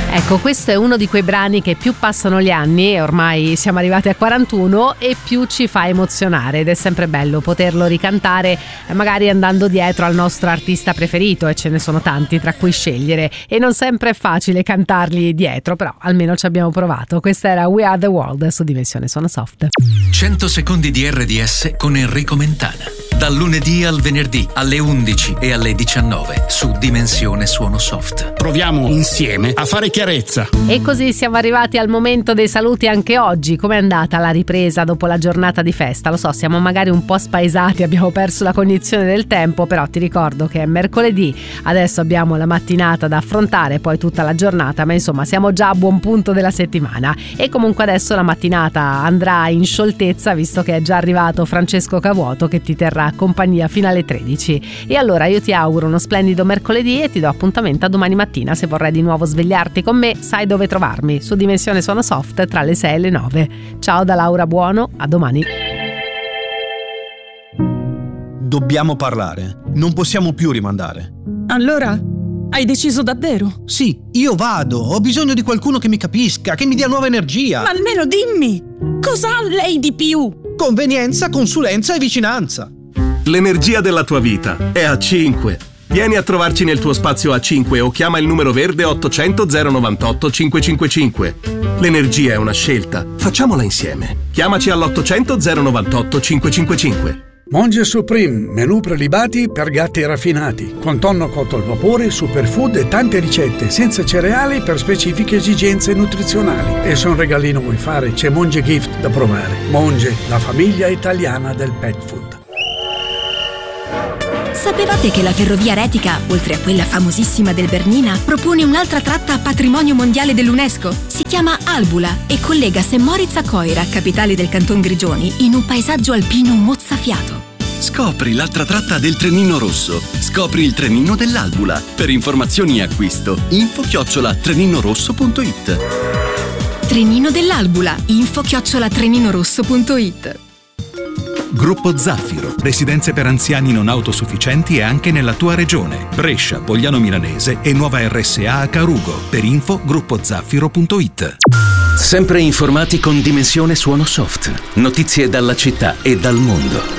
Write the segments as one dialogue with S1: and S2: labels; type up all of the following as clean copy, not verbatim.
S1: Ecco, questo è uno di quei brani che più passano gli anni, e ormai siamo arrivati a 41, e più ci fa emozionare, ed è sempre bello poterlo ricantare, magari andando dietro al nostro artista preferito, e ce ne sono tanti tra cui scegliere, e non sempre è facile cantarli dietro, però almeno ci abbiamo provato. Questa era We Are The World su Dimensione Suono Soft.
S2: 100 secondi di RDS con Enrico Mentana. Dal lunedì al venerdì alle 11 e alle 19 su Dimensione Suono Soft.
S3: Proviamo insieme a fare chiarezza.
S1: E così siamo arrivati al momento dei saluti anche oggi. Com'è andata la ripresa dopo la giornata di festa? Lo so, siamo magari un po' spaesati, abbiamo perso la cognizione del tempo, però ti ricordo che è mercoledì, adesso abbiamo la mattinata da affrontare, poi tutta la giornata, ma insomma siamo già a buon punto della settimana. E comunque adesso la mattinata andrà in scioltezza, visto che è già arrivato Francesco Cavuoto che ti terrà compagnia fino alle 13. E allora io ti auguro uno splendido mercoledì e ti do appuntamento a domani mattina. Se vorrai di nuovo svegliarti con me, sai dove trovarmi, su Dimensione Suono Soft tra le 6 e le 9. Ciao da Laura Buono, a domani.
S4: Dobbiamo parlare, non possiamo più rimandare.
S5: Allora, hai deciso davvero?
S4: Sì, io vado, ho bisogno di qualcuno che mi capisca, che mi dia nuova energia.
S5: Ma almeno dimmi, cosa ha lei di più?
S4: Convenienza, consulenza e vicinanza.
S6: L'energia della tua vita è a 5. Vieni a trovarci nel tuo spazio A5 o chiama il numero verde 800 098 555. L'energia è una scelta, facciamola insieme. Chiamaci all'800 098 555.
S7: Monge Supreme, menù prelibati per gatti raffinati, con tonno cotto al vapore, superfood e tante ricette, senza cereali per specifiche esigenze nutrizionali. E se un regalino vuoi fare, c'è Monge Gift da provare. Monge, la famiglia italiana del pet food.
S8: Sapevate che la Ferrovia Retica, oltre a quella famosissima del Bernina, propone un'altra tratta a patrimonio mondiale dell'UNESCO? Si chiama Albula e collega St. Moritz a Coira, capitale del Canton Grigioni, in un paesaggio alpino mozzafiato.
S9: Scopri l'altra tratta del Trenino Rosso. Scopri il trenino dell'Albula. Per informazioni e acquisto, info@treninorosso.it.
S8: Trenino dell'Albula, info@treninorosso.it.
S10: Gruppo Zaffiro, residenze per anziani non autosufficienti e anche nella tua regione. Brescia, Pogliano Milanese e nuova RSA a Carugo. Per info gruppozaffiro.it.
S2: Sempre informati con Dimensione Suono Soft. Notizie dalla città e dal mondo.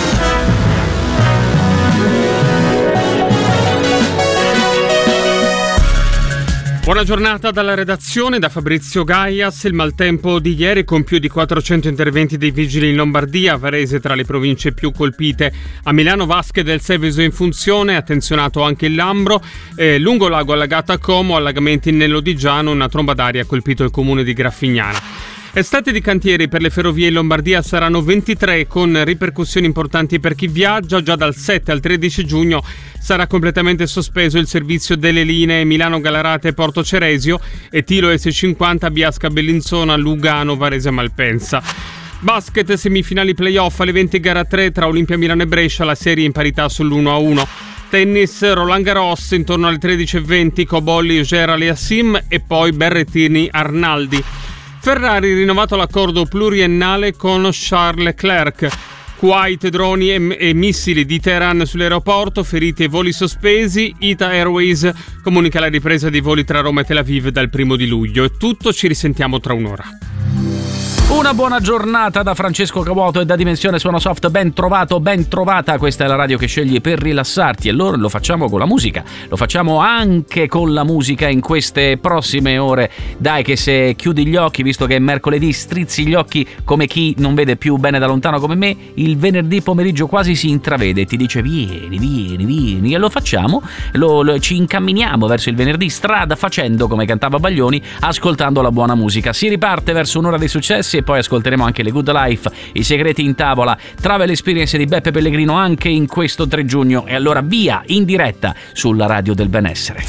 S11: Buona giornata dalla redazione, da Fabrizio Gaias. Il maltempo di ieri con più di 400 interventi dei vigili in Lombardia, Varese tra le province più colpite. A Milano vasche del Seveso in funzione, attenzionato anche il Lambro. Lungo lago allagato a Como, allagamenti nel Lodigiano, una tromba d'aria ha colpito il comune di Graffignana. Estate di cantieri per le ferrovie in Lombardia saranno 23, con ripercussioni importanti per chi viaggia. Già dal 7 al 13 giugno sarà completamente sospeso il servizio delle linee Milano-Gallarate Porto Ceresio e Tilo S50 Biasca Bellinzona Lugano Varese Malpensa. Basket, semifinali playoff alle 20 gara 3 tra Olimpia Milano e Brescia, la serie in parità sull'1-1. Tennis, Roland Garros intorno alle 13:20, Cobolli, Gerali Assim e poi Berrettini Arnaldi. Ferrari rinnovato l'accordo pluriennale con Charles Leclerc. Kuwait, droni e missili di Teheran sull'aeroporto, feriti e voli sospesi. Ita Airways comunica la ripresa dei voli tra Roma e Tel Aviv dal 1 di luglio. È tutto, ci risentiamo tra un'ora.
S12: Una buona giornata da Francesco Cavuoto e da Dimensione Suono Soft. Ben trovato, ben trovata. Questa è la radio che scegli per rilassarti, e allora lo facciamo con la musica, lo facciamo anche con la musica in queste prossime ore. Dai, che se chiudi gli occhi, visto che è mercoledì, strizzi gli occhi come chi non vede più bene da lontano come me, il venerdì pomeriggio quasi si intravede e ti dice vieni, e lo facciamo, ci incamminiamo verso il venerdì strada facendo, come cantava Baglioni, ascoltando la buona musica. Si riparte verso un'ora dei successi e poi ascolteremo anche le Good Life, i segreti in tavola, Travel Experience di Beppe Pellegrino anche in questo 3 giugno. E allora via in diretta sulla radio del benessere.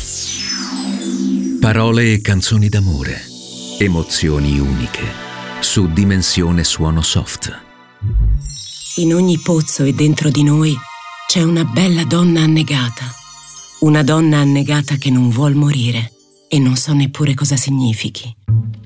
S2: Parole e canzoni d'amore, emozioni uniche, su Dimensione Suono Soft.
S13: In ogni pozzo e dentro di noi c'è una bella donna annegata. Una donna annegata che non vuol morire e non so neppure cosa significhi.